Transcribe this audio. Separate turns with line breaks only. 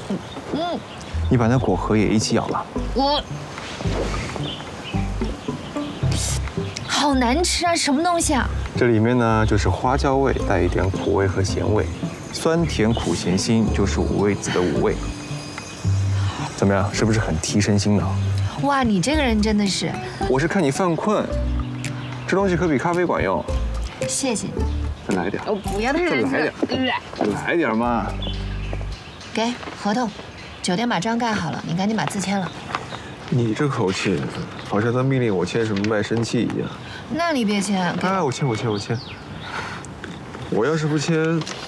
你把那果核也一起咬了。
我好难吃啊，什么东西啊？
这里面呢就是花椒味，带一点苦味和咸味，酸甜苦咸辛就是五味子的五味。怎么样，是不是很提神醒脑？
哇，你这个人真的是……
我是看你犯困，这东西可比咖啡管用。
谢谢你。
再来点。
我不要太难吃了。
再来点嘛。
给合同，酒店把章盖好了，你赶紧把字签了。
你这口气，好像在命令我签什么卖身契一样。
那你别签。
哎，我签。我要是不签。